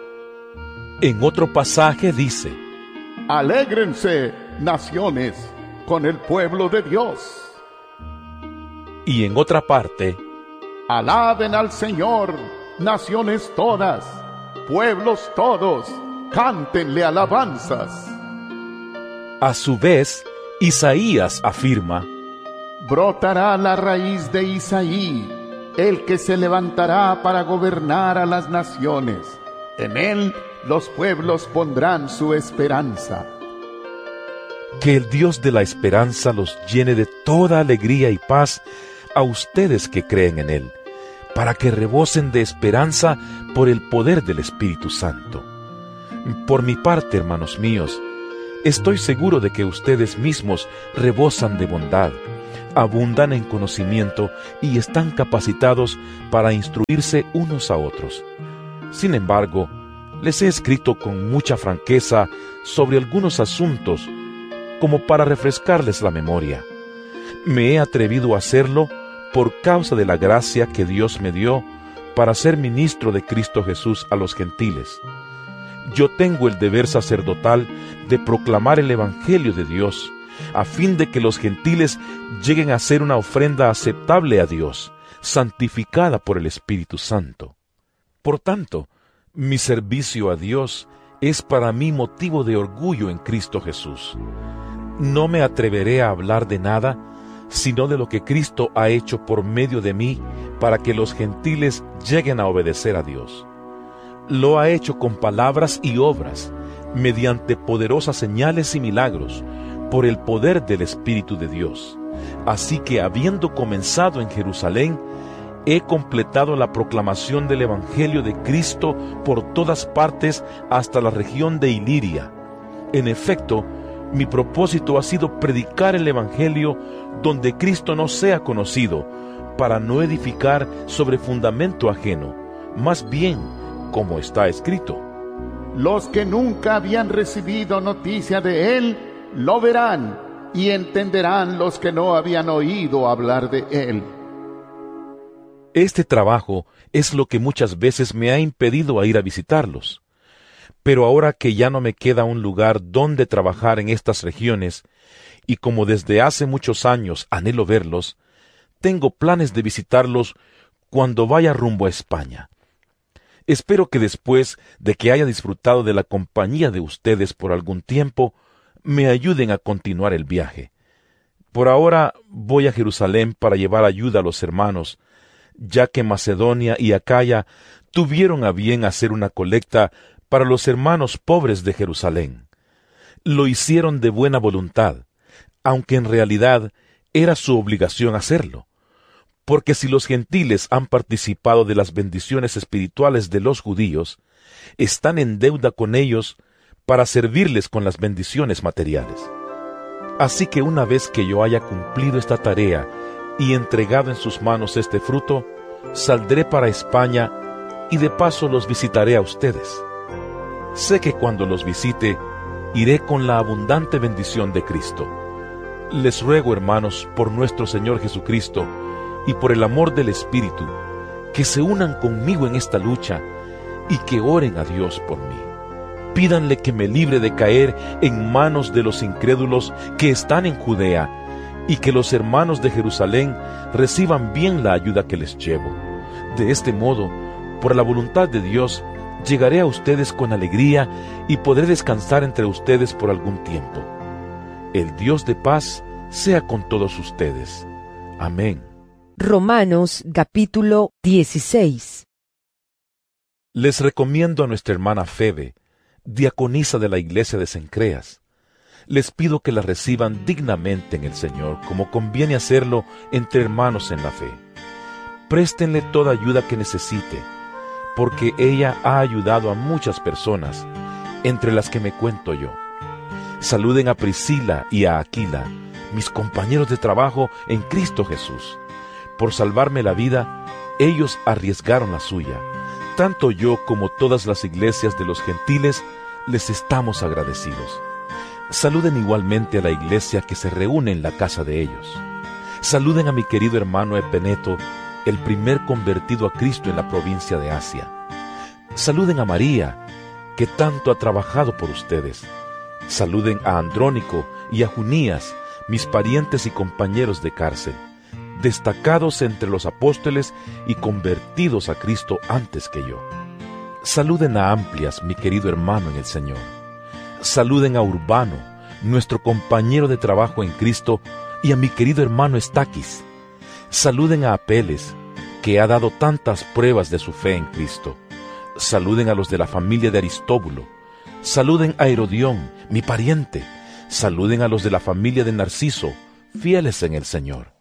En otro pasaje dice: Alégrense, naciones, con el pueblo de Dios. Y en otra parte: alaben al Señor, naciones todas, pueblos todos, cántenle alabanzas. A su vez, Isaías afirma: brotará la raíz de Isaí, el que se levantará para gobernar a las naciones. En él los pueblos pondrán su esperanza. Que el Dios de la esperanza los llene de toda alegría y paz a ustedes que creen en él, para que rebosen de esperanza por el poder del Espíritu Santo. Por mi parte, hermanos míos, estoy seguro de que ustedes mismos rebosan de bondad, abundan en conocimiento y están capacitados para instruirse unos a otros. Sin embargo, les he escrito con mucha franqueza sobre algunos asuntos, como para refrescarles la memoria. Me he atrevido a hacerlo por causa de la gracia que Dios me dio para ser ministro de Cristo Jesús a los gentiles. Yo tengo el deber sacerdotal de proclamar el Evangelio de Dios, a fin de que los gentiles lleguen a ser una ofrenda aceptable a Dios, santificada por el Espíritu Santo. Por tanto, mi servicio a Dios es para mí motivo de orgullo en Cristo Jesús. No me atreveré a hablar de nada, sino de lo que Cristo ha hecho por medio de mí para que los gentiles lleguen a obedecer a Dios. Lo ha hecho con palabras y obras, mediante poderosas señales y milagros, por el poder del Espíritu de Dios. Así que, habiendo comenzado en Jerusalén, he completado la proclamación del Evangelio de Cristo por todas partes hasta la región de Iliria. En efecto, mi propósito ha sido predicar el Evangelio donde Cristo no sea conocido, para no edificar sobre fundamento ajeno, más bien, como está escrito: los que nunca habían recibido noticia de él, lo verán, y entenderán los que no habían oído hablar de él. Este trabajo es lo que muchas veces me ha impedido a ir a visitarlos. Pero ahora que ya no me queda un lugar donde trabajar en estas regiones, y como desde hace muchos años anhelo verlos, tengo planes de visitarlos cuando vaya rumbo a España. Espero que después de que haya disfrutado de la compañía de ustedes por algún tiempo, me ayuden a continuar el viaje. Por ahora voy a Jerusalén para llevar ayuda a los hermanos, ya que Macedonia y Acaya tuvieron a bien hacer una colecta para los hermanos pobres de Jerusalén. Lo hicieron de buena voluntad, aunque en realidad era su obligación hacerlo, porque si los gentiles han participado de las bendiciones espirituales de los judíos, están en deuda con ellos para servirles con las bendiciones materiales. Así que una vez que yo haya cumplido esta tarea y entregado en sus manos este fruto, saldré para España y de paso los visitaré a ustedes. Sé que cuando los visite, iré con la abundante bendición de Cristo. Les ruego, hermanos, por nuestro Señor Jesucristo y por el amor del Espíritu, que se unan conmigo en esta lucha y que oren a Dios por mí. Pídanle que me libre de caer en manos de los incrédulos que están en Judea, y que los hermanos de Jerusalén reciban bien la ayuda que les llevo. De este modo, por la voluntad de Dios, llegaré a ustedes con alegría y podré descansar entre ustedes por algún tiempo. El Dios de paz sea con todos ustedes. Amén. Romanos capítulo dieciséis. Les recomiendo a nuestra hermana Febe, diaconisa de la iglesia de Cencreas. Les pido que la reciban dignamente en el Señor, como conviene hacerlo entre hermanos en la fe. Préstenle toda ayuda que necesite, porque ella ha ayudado a muchas personas, entre las que me cuento yo. Saluden a Priscila y a Aquila, mis compañeros de trabajo en Cristo Jesús. Por salvarme la vida, ellos arriesgaron la suya. Tanto yo como todas las iglesias de los gentiles les estamos agradecidos. Saluden igualmente a la iglesia que se reúne en la casa de ellos. Saluden a mi querido hermano Epeneto, el primer convertido a Cristo en la provincia de Asia. Saluden a María, que tanto ha trabajado por ustedes. Saluden a Andrónico y a Junías, mis parientes y compañeros de cárcel, destacados entre los apóstoles y convertidos a Cristo antes que yo. Saluden a Amplias, mi querido hermano en el Señor. Saluden a Urbano, nuestro compañero de trabajo en Cristo, y a mi querido hermano Estaquis. Saluden a Apeles, que ha dado tantas pruebas de su fe en Cristo. Saluden a los de la familia de Aristóbulo. Saluden a Herodión, mi pariente. Saluden a los de la familia de Narciso, fieles en el Señor.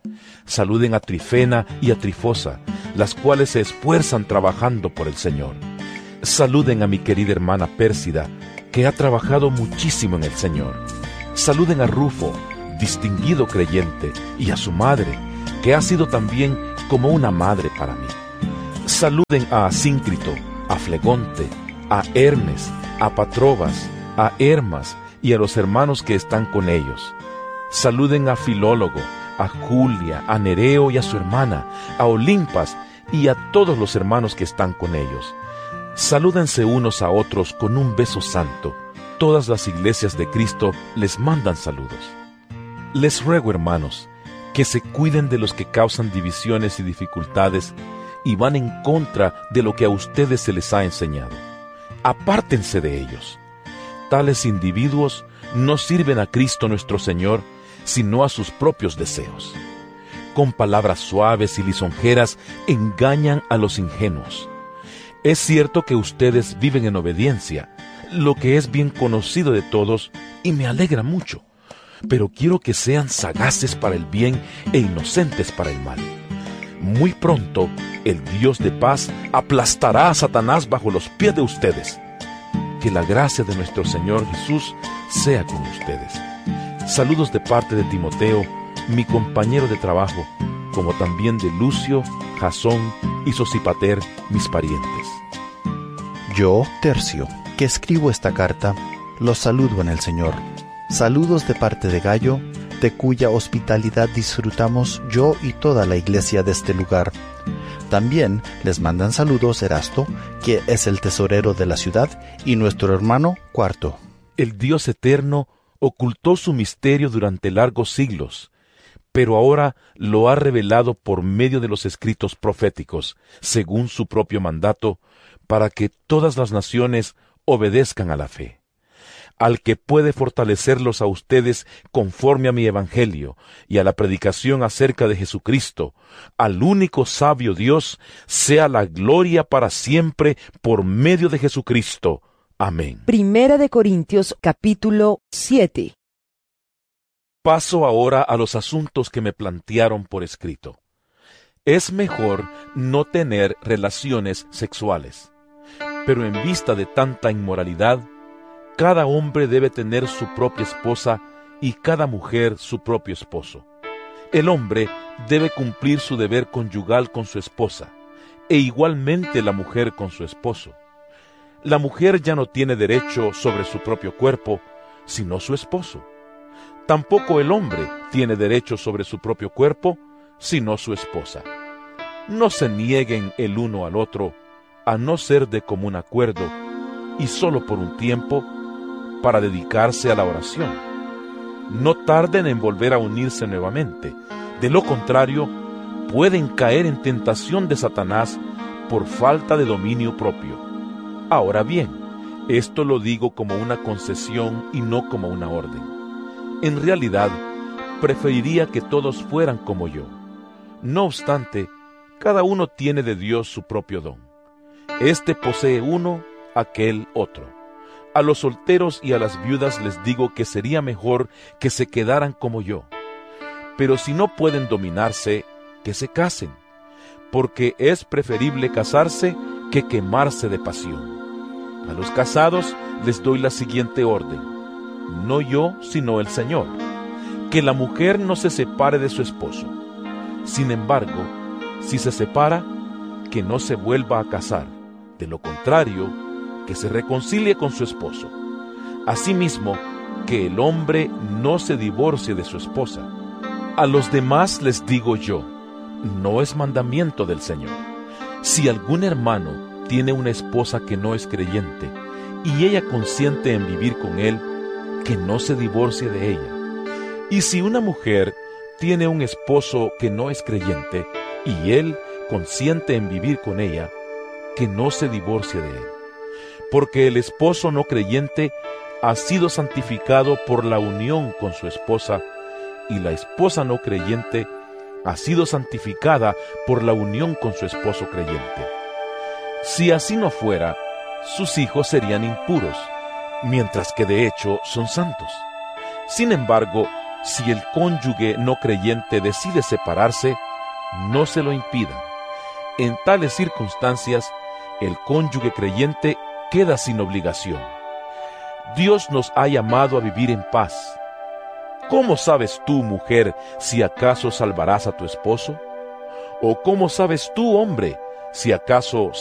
Saluden a Trifena y a Trifosa, las cuales se esfuerzan trabajando por el Señor. Saluden a mi querida hermana Pérsida, que ha trabajado muchísimo en el Señor. Saluden a Rufo, distinguido creyente, y a su madre, que ha sido también como una madre para mí. Saluden a Asíncrito, a Flegonte, a Hermes, a Patrobas, a Hermas y a los hermanos que están con ellos. Saluden a Filólogo, a Julia, a Nereo y a su hermana, a Olimpas y a todos los hermanos que están con ellos. Salúdense unos a otros con un beso santo. Todas las iglesias de Cristo les mandan saludos. Les ruego, hermanos, que se cuiden de los que causan divisiones y dificultades y van en contra de lo que a ustedes se les ha enseñado. Apártense de ellos. Tales individuos no sirven a Cristo nuestro Señor, sino a sus propios deseos. Con palabras suaves y lisonjeras engañan a los ingenuos. Es cierto que ustedes viven en obediencia, lo que es bien conocido de todos y me alegra mucho, pero quiero que sean sagaces para el bien e inocentes para el mal. Muy pronto, el Dios de paz aplastará a Satanás bajo los pies de ustedes. Que la gracia de nuestro Señor Jesús sea con ustedes. Saludos de parte de Timoteo, mi compañero de trabajo, como también de Lucio, Jasón y Sosipater, mis parientes. Yo, Tercio, que escribo esta carta, los saludo en el Señor. Saludos de parte de Gayo, de cuya hospitalidad disfrutamos yo y toda la iglesia de este lugar. También les mandan saludos Erasto, que es el tesorero de la ciudad, y nuestro hermano Cuarto. El Dios eterno ocultó su misterio durante largos siglos, pero ahora lo ha revelado por medio de los escritos proféticos, según su propio mandato, para que todas las naciones obedezcan a la fe. Al que puede fortalecerlos a ustedes conforme a mi evangelio y a la predicación acerca de Jesucristo, al único sabio Dios, sea la gloria para siempre por medio de Jesucristo. Amén. Primera de Corintios, capítulo siete. Paso ahora a los asuntos que me plantearon por escrito. Es mejor no tener relaciones sexuales, pero en vista de tanta inmoralidad, cada hombre debe tener su propia esposa y cada mujer su propio esposo. El hombre debe cumplir su deber conyugal con su esposa, e igualmente la mujer con su esposo. La mujer ya no tiene derecho sobre su propio cuerpo, sino su esposo. Tampoco el hombre tiene derecho sobre su propio cuerpo, sino su esposa. No se nieguen el uno al otro, a no ser de común acuerdo, y solo por un tiempo, para dedicarse a la oración. No tarden en volver a unirse nuevamente. De lo contrario, pueden caer en tentación de Satanás por falta de dominio propio. Ahora bien, esto lo digo como una concesión y no como una orden. En realidad, preferiría que todos fueran como yo. No obstante, cada uno tiene de Dios su propio don. Este posee uno, aquel otro. A los solteros y a las viudas les digo que sería mejor que se quedaran como yo. Pero si no pueden dominarse, que se casen, porque es preferible casarse que quemarse de pasión. A los casados les doy la siguiente orden: no yo, sino el Señor, que la mujer no se separe de su esposo. Sin embargo, si se separa, que no se vuelva a casar. De lo contrario, que se reconcilie con su esposo. Asimismo, que el hombre no se divorcie de su esposa. A los demás les digo yo, no es mandamiento del Señor. Si algún hermano tiene una esposa que no es creyente, y ella consiente en vivir con él, que no se divorcie de ella. Y si una mujer tiene un esposo que no es creyente, y él consiente en vivir con ella, que no se divorcie de él. Porque el esposo no creyente ha sido santificado por la unión con su esposa, y la esposa no creyente ha sido santificada por la unión con su esposo creyente. Si así no fuera, sus hijos serían impuros, mientras que de hecho son santos. Sin embargo, Si el cónyuge no creyente decide separarse, no se lo impidan. En tales circunstancias, el cónyuge creyente queda sin obligación. Dios nos ha llamado a vivir en paz. ¿Cómo sabes tú, mujer, si acaso salvarás a tu esposo? ¿O cómo sabes tú, hombre, si acaso